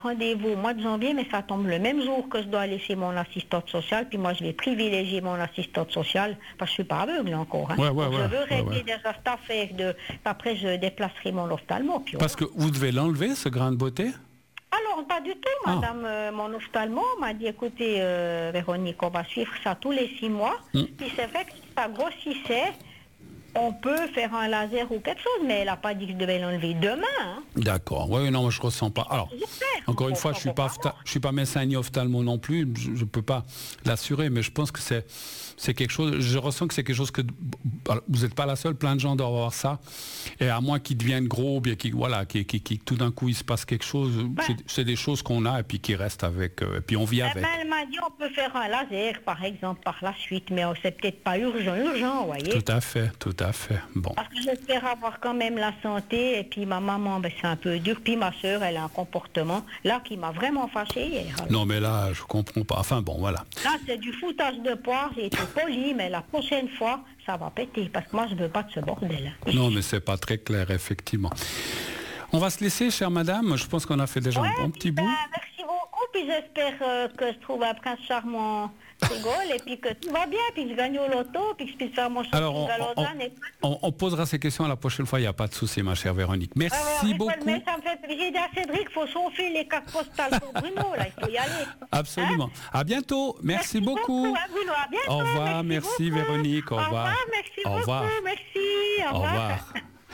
Rendez-vous au mois de janvier, mais ça tombe le même jour que je dois laisser mon assistante sociale. Puis moi, je vais privilégier mon assistante sociale parce que je suis pas aveugle encore. Hein. Ouais, Donc, je veux régler ouais. déjà cette affaire après je déplacerai mon ophtalmo. Puis Parce que vous devez l'enlever, ce grain de beauté? alors, pas du tout, madame. Mon ophtalmo m'a dit, écoutez, Véronique, on va suivre ça tous les 6 mois. Puis c'est vrai que ça grossissait. On peut faire un laser ou quelque chose, mais elle n'a pas dit que je devais l'enlever demain. Hein. D'accord. Oui, non, je ressens pas. Alors, encore une fois, je suis pas médecin ni ophtalmo non plus. Je peux pas l'assurer, mais je pense que c'est quelque chose. Je ressens que c'est quelque chose que vous n'êtes pas la seule. Plein de gens doivent avoir ça. Et à moins qu'ils deviennent gros, bien qui tout d'un coup il se passe quelque chose. C'est des choses qu'on a et puis qui restent avec. Et puis on vit avec. Elle m'a dit on peut faire un laser, par exemple, par la suite, mais c'est peut-être pas urgent, vous voyez. Tout à fait. Bon. Parce que j'espère avoir quand même la santé, et puis ma maman, c'est un peu dur, puis ma soeur, elle a un comportement, là, qui m'a vraiment fâchée hier. Alors. Non, mais là, je comprends pas. Enfin, bon, voilà. Là, c'est du foutage de poire, j'ai été polie, mais la prochaine fois, ça va péter, parce que moi, je veux pas de ce bordel. Non, mais c'est pas très clair, effectivement. On va se laisser, chère madame. Je pense qu'on a fait déjà un bon petit bout. Merci beaucoup, puis j'espère que je trouve un prince charmant rigole, et puis que tout va bien, puis que je gagne au loto, puis que je puisse faire mon shopping à Lausanne. On posera ces questions la prochaine fois, il n'y a pas de souci, ma chère Véronique. Merci beaucoup. Mais ça me fait plaisir. J'ai dit à Cédric, il faut chauffer les cartes postales pour Bruno, là, il faut y aller. Absolument. Hein? À bientôt. Merci beaucoup. Bruno, à bientôt. Au revoir, merci Véronique. Au revoir. Merci beaucoup. Merci. Au revoir.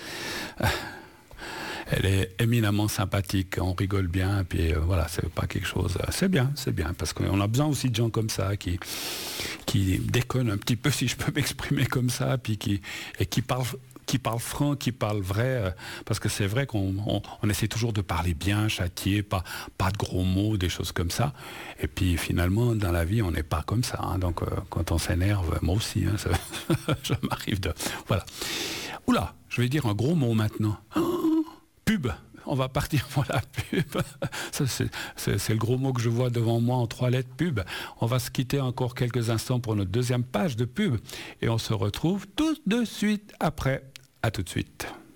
Elle est éminemment sympathique, on rigole bien, et puis voilà, c'est pas quelque chose... C'est bien, parce qu'on a besoin aussi de gens comme ça, qui déconnent un petit peu, si je peux m'exprimer comme ça, puis qui parlent franc, qui parlent vrai, parce que c'est vrai qu'on essaie toujours de parler bien, châtier, pas de gros mots, des choses comme ça, et puis finalement, dans la vie, on n'est pas comme ça, hein, donc quand on s'énerve, moi aussi, hein, ça m'arrive de... Voilà. Oula, je vais dire un gros mot maintenant. Pub, on va partir pour la pub. C'est le gros mot que je vois devant moi en 3 lettres, pub. On va se quitter encore quelques instants pour notre deuxième page de pub. Et on se retrouve tout de suite après. À tout de suite.